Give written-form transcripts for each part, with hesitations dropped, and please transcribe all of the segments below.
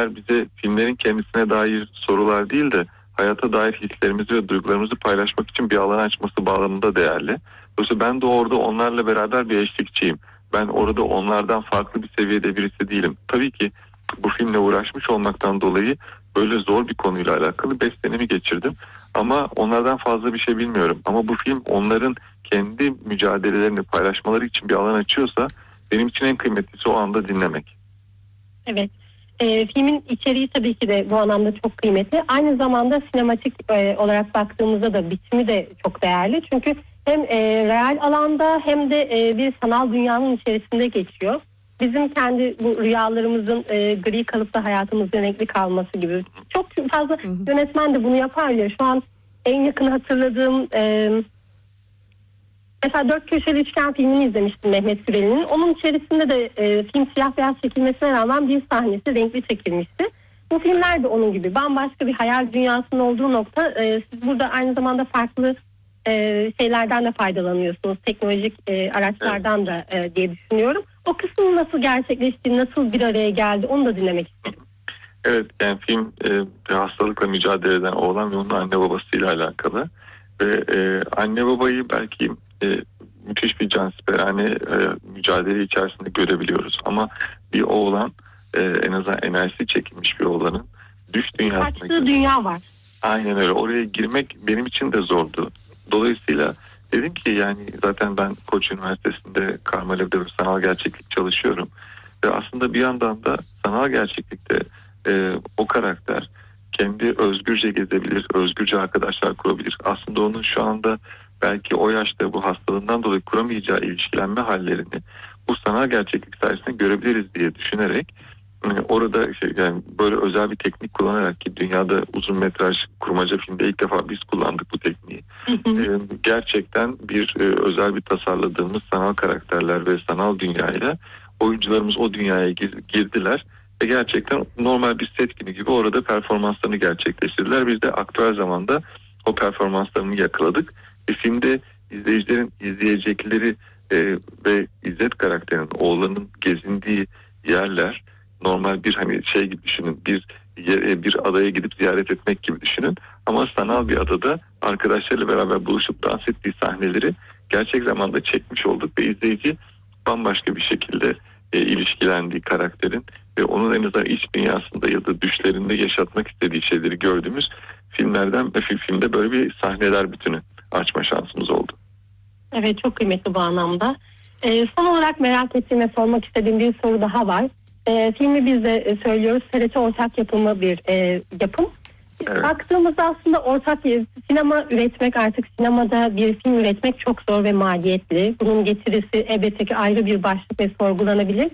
filmler bize filmlerin kendisine dair sorular değil de hayata dair hislerimizi ve duygularımızı paylaşmak için bir alan açması bağlamında değerli. Dolayısıyla ben de orada onlarla beraber bir eşlikçiyim. Ben orada onlardan farklı bir seviyede birisi değilim. Tabii ki bu filmle uğraşmış olmaktan dolayı böyle zor bir konuyla alakalı 5 senemi geçirdim. Ama onlardan fazla bir şey bilmiyorum. Ama bu film onların kendi mücadelelerini paylaşmaları için bir alan açıyorsa benim için en kıymetlisi o anda dinlemek. Evet. Filmin içeriği tabii ki de bu anlamda çok kıymetli. Aynı zamanda sinematik olarak baktığımızda da bitimi de çok değerli. Çünkü hem real alanda hem de bir sanal dünyanın içerisinde geçiyor. Bizim kendi bu rüyalarımızın gri kalıpta hayatımızın renkli kalması gibi. Çok fazla yönetmen de bunu yapar ya. Şu an en yakın hatırladığım mesela Dört Köşeli Üçgen filmini izlemiştim Mehmet Gürel'in. Onun içerisinde de film siyah beyaz çekilmesine rağmen bir sahnesi renkli çekilmişti. Bu filmler de onun gibi bambaşka bir hayal dünyasının olduğu nokta. Siz burada aynı zamanda farklı şeylerden de faydalanıyorsunuz. Teknolojik araçlardan da diye düşünüyorum. O kısmın nasıl gerçekleştiği, nasıl bir araya geldi onu da dinlemek istedim. Evet, yani film bir hastalıkla mücadele eden oğlan ve onun anne babasıyla alakalı. Ve anne babayı belki müthiş bir cansiperane mücadele içerisinde görebiliyoruz. Ama bir oğlan en azından enerjisi çekilmiş bir oğlanın düş dünyasına kaçtığı dünya var. Aynen öyle. Oraya girmek benim için de zordu. Dolayısıyla dedim ki yani zaten ben Koç Üniversitesi'nde Karmalev'de bir sanal gerçeklik çalışıyorum. Ve aslında bir yandan da sanal gerçeklikte o karakter kendi özgürce gezebilir, özgürce arkadaşlar kurabilir. Aslında onun şu anda belki o yaşta bu hastalığından dolayı kuramayacağı ilişkilenme hallerini bu sanal gerçeklik sayesinde görebiliriz diye düşünerek orada yani böyle özel bir teknik kullanarak ki dünyada uzun metraj kurmaca filmde ilk defa biz kullandık bu tekniği. Gerçekten bir özel bir tasarladığımız sanal karakterler ve sanal dünyayla oyuncularımız o dünyaya girdiler ve gerçekten normal bir set günü gibi orada performanslarını gerçekleştirdiler. Biz de aktüel zamanda o performanslarını yakaladık ve filmde izleyicilerin izleyecekleri ve İzzet karakterinin oğlanın gezindiği yerler normal bir hani şey gibi düşünün, bir adaya gidip ziyaret etmek gibi düşünün ama sanal bir adada arkadaşlarıyla beraber buluşup dans ettiği sahneleri gerçek zamanda çekmiş olduk ve izleyici bambaşka bir şekilde ilişkilendiği karakterin ve onun en azından iç dünyasında ya da düşlerinde yaşatmak istediği şeyleri gördüğümüz filmlerden ve filmde böyle bir sahneler bütünü açma şansımız oldu. Evet, çok kıymetli bu anlamda. Son olarak merak ettiğim ve sormak istediğim bir soru daha var. Filmi biz de söylüyoruz. TRT ortak yapımı bir yapım. Evet. Baktığımızda aslında ortak sinema üretmek, artık sinemada bir film üretmek çok zor ve maliyetli. Bunun getirisi elbette ki ayrı bir başlık ve sorgulanabilir.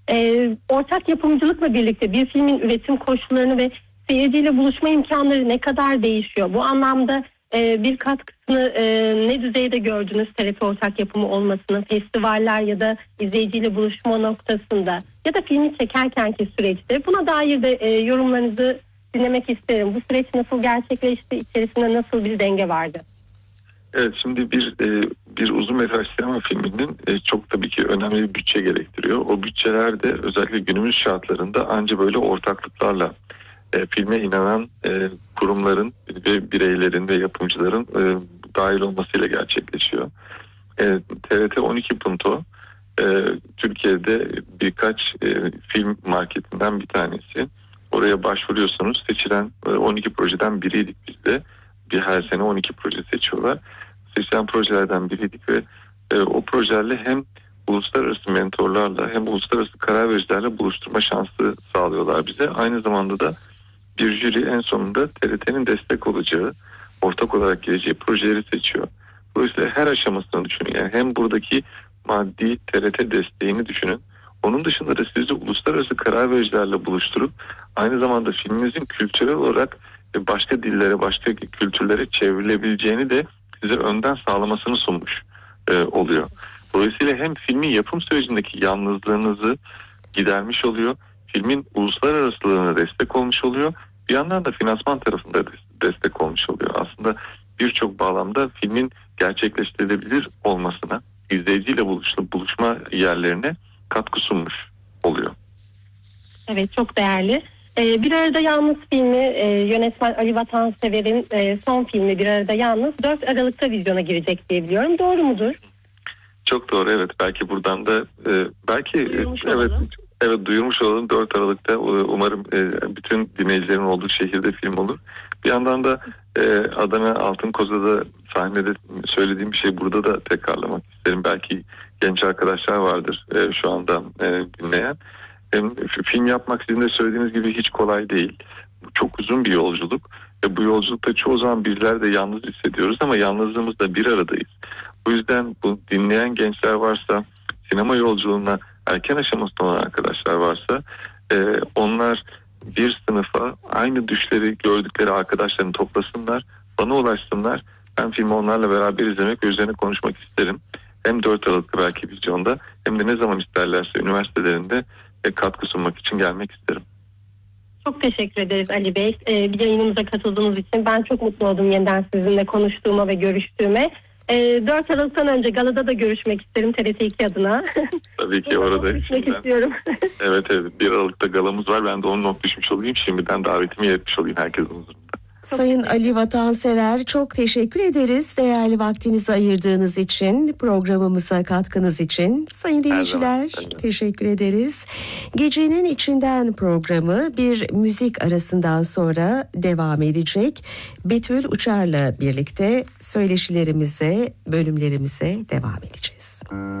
Ortak yapımcılıkla birlikte bir filmin üretim koşullarını ve seyirciyle buluşma imkanları ne kadar değişiyor? Bu anlamda bir katkısını ne düzeyde gördünüz TRT ortak yapımı olmasının, festivaller ya da izleyiciyle buluşma noktasında ya da filmi çekerkenki süreçte? Buna dair de yorumlarınızı dinlemek isterim. Bu süreç nasıl gerçekleşti? İçerisinde nasıl bir denge vardı? Evet, şimdi bir uzun metraj sinema filminin çok tabii ki önemli bir bütçe gerektiriyor. O bütçeler de özellikle günümüz şartlarında anca böyle ortaklıklarla filme inanan kurumların ve bireylerin ve yapımcıların dahil olmasıyla gerçekleşiyor. TRT 12 Punto Türkiye'de birkaç film marketinden bir tanesi. Oraya başvuruyorsunuz. Seçilen 12 projeden biriydik biz de. Her sene 12 proje seçiyorlar. Seçilen projelerden biriydik ve o projelerle hem uluslararası mentorlarla hem uluslararası karar vericilerle buluşturma şansı sağlıyorlar bize. Aynı zamanda da bir jüri en sonunda TRT'nin destek olacağı, ortak olarak geleceği projeleri seçiyor. Dolayısıyla her aşamasını düşünün. Yani hem buradaki maddi TRT desteğini düşünün. Onun dışında da sizi uluslararası karar vericilerle buluşturup aynı zamanda filminizin kültürel olarak başka dillere, başka kültürlere çevrilebileceğini de size önden sağlamasını sunmuş oluyor. Dolayısıyla hem filmin yapım sürecindeki yalnızlığınızı gidermiş oluyor, filmin uluslararasılığına destek olmuş oluyor, bir yandan da finansman tarafında destek olmuş oluyor. Aslında birçok bağlamda filmin gerçekleştirilebilir olmasına, izleyiciyle buluşma yerlerine katkı sunmuş oluyor. Evet, çok değerli. Bir Arada Yalnız filmi, yönetmen Ali Vatansever'in son filmi Bir Arada Yalnız 4 Aralık'ta vizyona girecek diye biliyorum. Doğru mudur? Çok doğru, evet. Belki buradan da Duyurmuş olalım. Evet, duyurmuş olalım. 4 Aralık'ta umarım bütün dinleyicilerin olduğu şehirde film olur. Bir yandan da Adana Altın Koza'da sahnede söylediğim bir şey burada da tekrarlamak isterim. Belki genç arkadaşlar vardır şu anda dinleyen. Film yapmak sizin de söylediğiniz gibi hiç kolay değil. Çok uzun bir yolculuk ve bu yolculukta çoğu zaman bizler de yalnız hissediyoruz ama yalnızlığımızda bir aradayız. Bu yüzden bu dinleyen gençler varsa, sinema yolculuğuna erken aşamasında olan arkadaşlar varsa onlar bir sınıfa aynı düşleri gördükleri arkadaşlarını toplasınlar, bana ulaşsınlar. Ben filmi onlarla beraber izlemek ve üzerine konuşmak isterim. Hem 4 Aralık'ta belki vizyonda hem de ne zaman isterlerse üniversitelerinde katkı sunmak için gelmek isterim. Çok teşekkür ederiz Ali Bey. Yayınımıza katıldığınız için ben çok mutlu oldum yeniden sizinle konuştuğuma ve görüştüğüme. 4 Aralık'tan önce galada da görüşmek isterim TRT2 adına. Tabii ki orada. Görüşmek istiyorum. Evet, 1 Aralık'ta galamız var. Ben de onu not düşmüş olayım. Şimdiden davetimi iletmiş olayım herkesin huzurunda. Sayın Ali Vatansever, çok teşekkür ederiz değerli vaktinizi ayırdığınız için, programımıza katkınız için. Sayın dinleyiciler, teşekkür ederiz. Gecenin içinden programı bir müzik arasından sonra devam edecek. Betül Uçar'la birlikte söyleşilerimize, bölümlerimize devam edeceğiz.